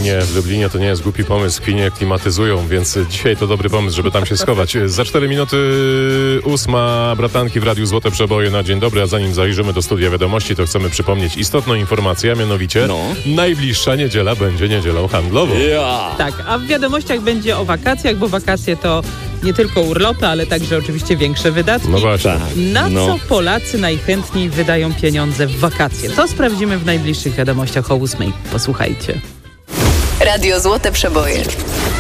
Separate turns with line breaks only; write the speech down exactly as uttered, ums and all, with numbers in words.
Lublinie, w Lublinie to nie jest głupi pomysł, kwinie klimatyzują, więc dzisiaj to dobry pomysł, żeby tam się schować. Za cztery minuty ósma, bratanki w Radiu Złote Przeboje na dzień dobry, a zanim zajrzymy do studia wiadomości, to chcemy przypomnieć istotną informację, a mianowicie
No.
najbliższa niedziela będzie niedzielą handlową.
Ja.
Tak, a w wiadomościach będzie o wakacjach, bo wakacje to nie tylko urlopy, ale także oczywiście większe wydatki.
No właśnie.
Tak.
Na
no.
co Polacy najchętniej wydają pieniądze w wakacje? To sprawdzimy w najbliższych wiadomościach o ósmej. Posłuchajcie.
Radio Złote Przeboje.